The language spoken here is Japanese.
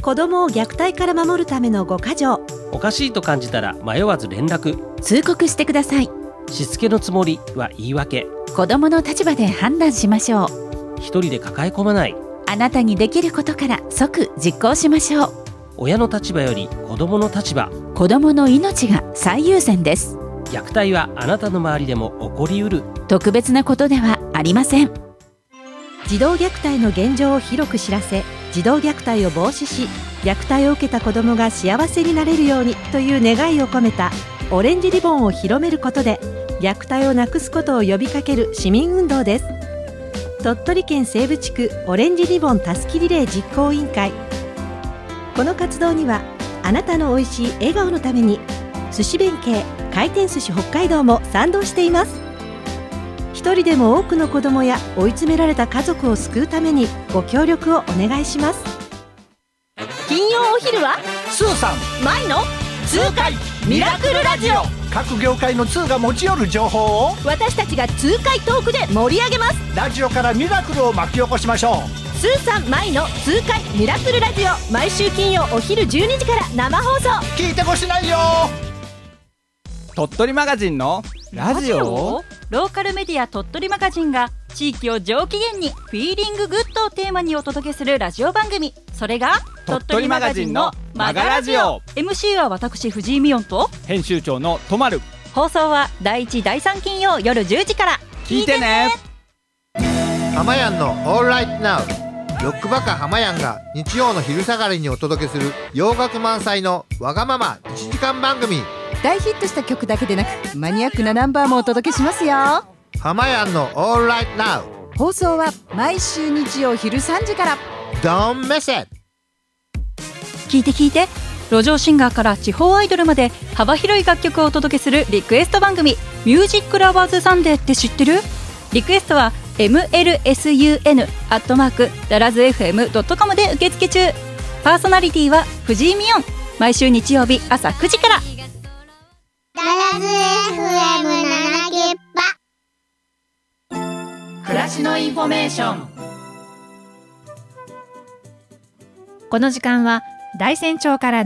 子どもを虐待から守るための5か条。 おかしいと感じたら迷わず連絡。 通告してください。 しつけのつもりは言い訳。 子どもの立場で判断しましょう。 一人で抱え込まない。 あなたにできることから即実行しましょう。 親の立場より子どもの立場。 子どもの命が最優先です。 虐待はあなたの周りでも起こりうる。 特別なことではありません。 児童虐待の現状を広く知らせ、児童虐待を防止し、虐待を受けた子どもが幸せになれるようにという願いを込めたオレンジリボンを広めることで、虐待をなくすことを呼びかける市民運動です。鳥取県西部地区オレンジリボンたすきリレー実行委員会。この活動にはあなたのおいしい笑顔のために寿司弁慶回転寿司北海道も賛同しています。一人でも多くの子どもや追い詰められた家族を救うためにご協力をお願いします。金曜お昼はスーさん舞の痛快ミラクルラジオ。 各業界の通が持ち寄る情報を私たちが痛快トークで盛り上げます。 ラジオからミラクルを巻き起こしましょう。 スーさん舞の痛快ミラクルラジオ、毎週金曜お昼12時から生放送。 聞いてこしないよ。 鳥取マガジンのラジオ。 ローカルメディア鳥取マガジンが地域を上機嫌にフィーリンググッドをテーマにお届けするラジオ番組。それが鳥取マガジンのマガラジオ。 MC は私藤井美音と編集長のとまる。 放送は第1第3金曜夜10時から。 聞いてね。 ハマヤンのオールライトナウ。ロックバカハマヤンが日曜の昼下がりにお届けする洋楽満載のわがまま1時間番組。 大ヒットした曲だけでなくマニアックなナンバーもお届けしますよ。 ハマヤンのオールライトナウ。 放送は毎週日曜昼3時から。 Don't miss it。 聞いて聞いて、路上シンガーから地方アイドルまで幅広い楽曲をお届けするリクエスト番組、ミュージックラバーズサンデーって知ってる？リクエストは mlsun@dallasfm.com で受付中。パーソナリティは藤井美音。毎週日曜日朝9時から。 ダラズ FM7 キッパ。 暮らしのインフォメーション。 この時間は大山町から